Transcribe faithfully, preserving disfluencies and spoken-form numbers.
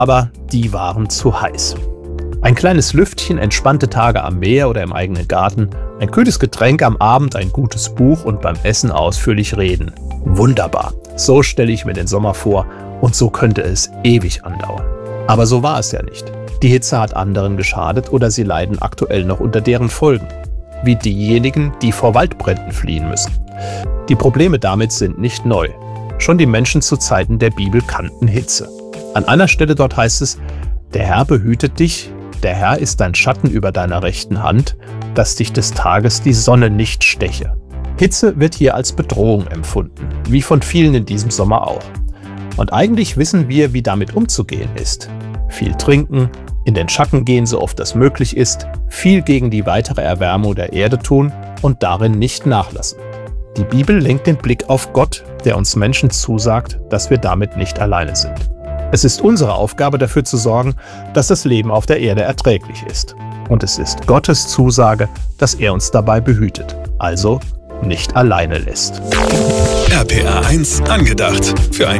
aber die waren zu heiß. Ein kleines Lüftchen, entspannte Tage am Meer oder im eigenen Garten, ein kühles Getränk am Abend, ein gutes Buch und beim Essen ausführlich reden. Wunderbar, so stelle ich mir den Sommer vor und so könnte es ewig andauern. Aber so war es ja nicht. Die Hitze hat anderen geschadet oder sie leiden aktuell noch unter deren Folgen. Wie diejenigen, die vor Waldbränden fliehen müssen. Die Probleme damit sind nicht neu. Schon die Menschen zu Zeiten der Bibel kannten Hitze. An einer Stelle dort heißt es: Der Herr behütet dich, der Herr ist dein Schatten über deiner rechten Hand, dass dich des Tages die Sonne nicht steche. Hitze wird hier als Bedrohung empfunden, wie von vielen in diesem Sommer auch. Und eigentlich wissen wir, wie damit umzugehen ist. Viel trinken, in den Schatten gehen, so oft das möglich ist, viel gegen die weitere Erwärmung der Erde tun und darin nicht nachlassen. Die Bibel lenkt den Blick auf Gott, der uns Menschen zusagt, dass wir damit nicht alleine sind. Es ist unsere Aufgabe, dafür zu sorgen, dass das Leben auf der Erde erträglich ist. Und es ist Gottes Zusage, dass er uns dabei behütet, also nicht alleine lässt. R P R eins angedacht. Für ein